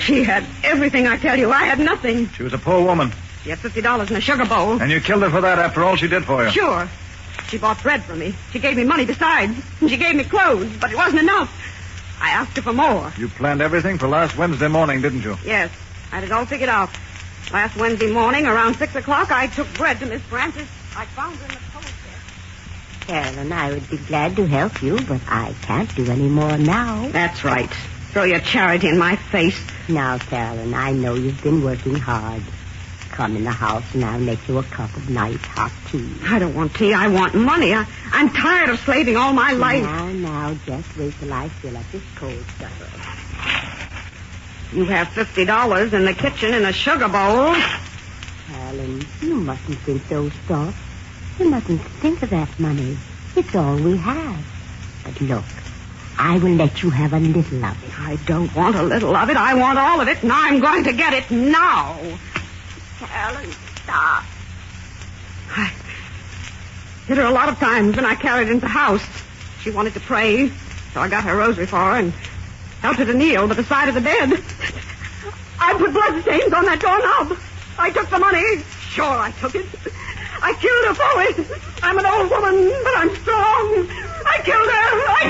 She had everything, I tell you. I had nothing. She was a poor woman. She had $50 in a sugar bowl. And you killed her for that after all she did for you? Sure. She bought bread for me. She gave me money besides. And she gave me clothes, but it wasn't enough. I asked her for more. You planned everything for last Wednesday morning, didn't you? Yes. I had it all figured out. Last Wednesday morning, around 6 o'clock, I took bread to Miss Francis. I found her in the coal shed. Carolyn, I would be glad to help you, but I can't do any more now. That's right. Throw your charity in my face. Now, Carolyn, I know you've been working hard. Come in the house and I'll make you a cup of nice hot tea. I don't want tea. I want money. I'm tired of slaving all my life. Now, just wait till I fill up this cold stuff. You have $50 in the kitchen in a sugar bowl. Carolyn, you mustn't think those thoughts. You mustn't think of that money. It's all we have. But look, I will let you have a little of it. I don't want a little of it. I want all of it, and I'm going to get it now. Carolyn, stop. I hit her a lot of times when I carried her into the house. She wanted to pray, so I got her rosary for her and helped her to kneel by the side of the bed. I put bloodstains on that doorknob. I took the money. Sure, I took it. I killed her for it. I'm an old woman, but I'm strong. I killed her.